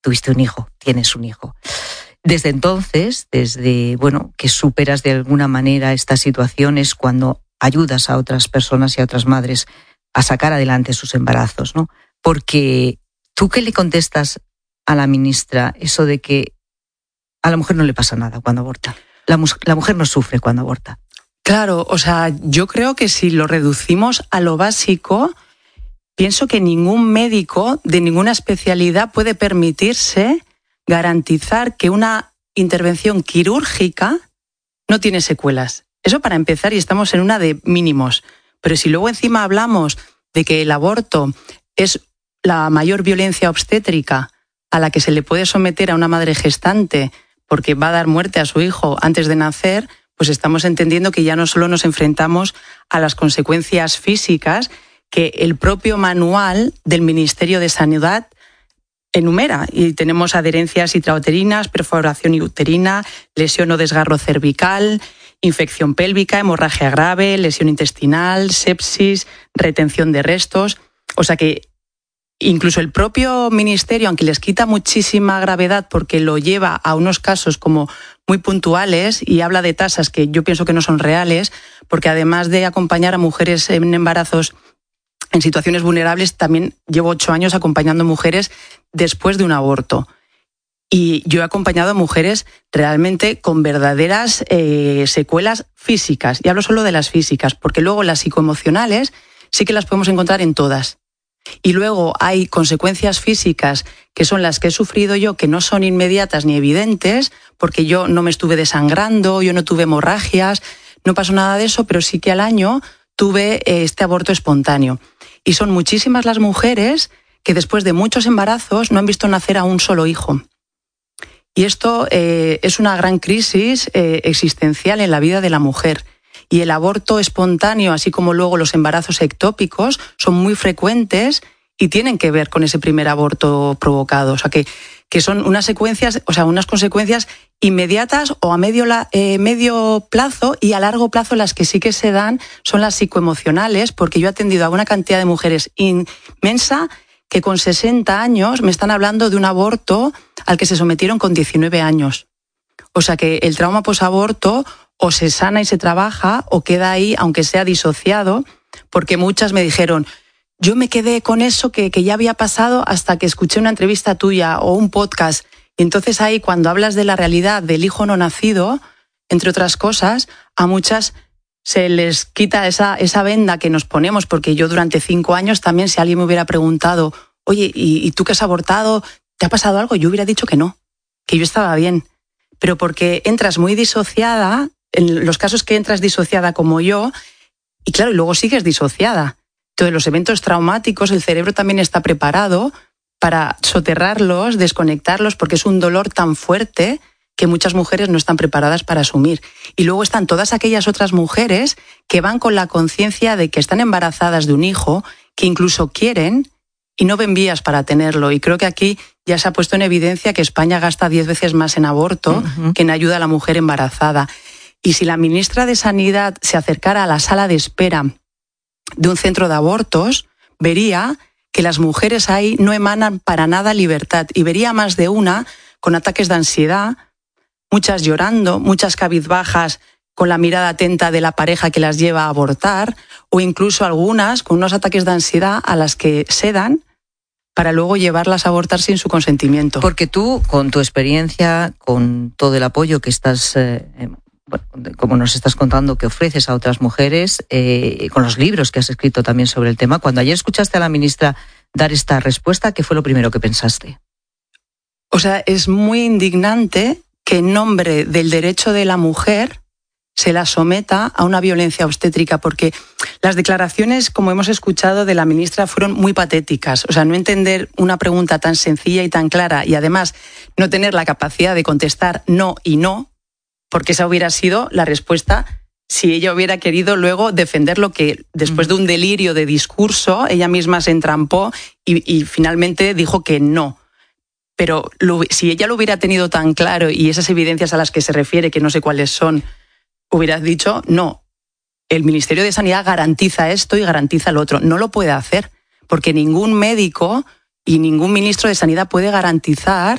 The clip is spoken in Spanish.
tuviste un hijo, tienes un hijo. Desde entonces, que superas de alguna manera estas situaciones cuando ayudas a otras personas y a otras madres a sacar adelante sus embarazos, ¿no? Porque ¿tú qué le contestas a la ministra eso de que a la mujer no le pasa nada cuando aborta? La mujer no sufre cuando aborta. Claro, o sea, yo creo que si lo reducimos a lo básico, pienso que ningún médico de ninguna especialidad puede permitirse garantizar que una intervención quirúrgica no tiene secuelas. Eso para empezar, y estamos en una de mínimos. Pero si luego encima hablamos de que el aborto es la mayor violencia obstétrica a la que se le puede someter a una madre gestante porque va a dar muerte a su hijo antes de nacer, pues estamos entendiendo que ya no solo nos enfrentamos a las consecuencias físicas que el propio manual del Ministerio de Sanidad enumera. Y tenemos adherencias intrauterinas, perforación uterina, lesión o desgarro cervical, infección pélvica, hemorragia grave, lesión intestinal, sepsis, retención de restos. O sea que incluso el propio ministerio, aunque les quita muchísima gravedad porque lo lleva a unos casos como muy puntuales y habla de tasas que yo pienso que no son reales, porque además de acompañar a mujeres en embarazos en situaciones vulnerables, también llevo 8 años acompañando mujeres después de un aborto. Y yo he acompañado a mujeres realmente con verdaderas secuelas físicas. Y hablo solo de las físicas, porque luego las psicoemocionales sí que las podemos encontrar en todas. Y luego hay consecuencias físicas que son las que he sufrido yo, que no son inmediatas ni evidentes, porque yo no me estuve desangrando, yo no tuve hemorragias, no pasó nada de eso, pero sí que al año tuve este aborto espontáneo. Y son muchísimas las mujeres que después de muchos embarazos no han visto nacer a un solo hijo. Y esto es una gran crisis existencial en la vida de la mujer. Y el aborto espontáneo, así como luego los embarazos ectópicos, son muy frecuentes y tienen que ver con ese primer aborto provocado. O sea, que son unas secuencias, o sea, unas consecuencias inmediatas o a medio plazo, y a largo plazo las que sí que se dan son las psicoemocionales, porque yo he atendido a una cantidad de mujeres inmensa que con 60 años me están hablando de un aborto al que se sometieron con 19 años. O sea que el trauma posaborto o se sana y se trabaja o queda ahí, aunque sea disociado, porque muchas me dijeron, yo me quedé con eso que ya había pasado hasta que escuché una entrevista tuya o un podcast. Y entonces ahí, cuando hablas de la realidad del hijo no nacido, entre otras cosas, a muchas se les quita esa venda que nos ponemos, porque yo durante 5 años también, si alguien me hubiera preguntado, oye, ¿y tú que has abortado, te ha pasado algo? Yo hubiera dicho que no, que yo estaba bien. Pero porque entras muy disociada, en los casos que entras disociada como yo, y claro, y luego sigues disociada. Entonces, los eventos traumáticos, el cerebro también está preparado para soterrarlos, desconectarlos, porque es un dolor tan fuerte que muchas mujeres no están preparadas para asumir. Y luego están todas aquellas otras mujeres que van con la conciencia de que están embarazadas de un hijo, que incluso quieren y no ven vías para tenerlo. Y creo que aquí ya se ha puesto en evidencia que España gasta 10 veces más en aborto que en ayuda a la mujer embarazada. Y si la ministra de Sanidad se acercara a la sala de espera de un centro de abortos, vería que las mujeres ahí no emanan para nada libertad, y vería más de una con ataques de ansiedad, muchas llorando, muchas cabizbajas con la mirada atenta de la pareja que las lleva a abortar, o incluso algunas con unos ataques de ansiedad a las que sedan para luego llevarlas a abortar sin su consentimiento. Porque tú, con tu experiencia, con todo el apoyo que estás, como nos estás contando, que ofreces a otras mujeres, con los libros que has escrito también sobre el tema, cuando ayer escuchaste a la ministra dar esta respuesta, ¿qué fue lo primero que pensaste? O sea, es muy indignante que en nombre del derecho de la mujer se la someta a una violencia obstétrica, porque las declaraciones, como hemos escuchado, de la ministra fueron muy patéticas. O sea, no entender una pregunta tan sencilla y tan clara, y además no tener la capacidad de contestar no y no, porque esa hubiera sido la respuesta si ella hubiera querido luego defender lo que, después de un delirio de discurso, ella misma se entrampó y finalmente dijo que no. Pero si ella lo hubiera tenido tan claro, y esas evidencias a las que se refiere, que no sé cuáles son, hubiera dicho no. El Ministerio de Sanidad garantiza esto y garantiza lo otro. No lo puede hacer, porque ningún médico y ningún ministro de Sanidad puede garantizar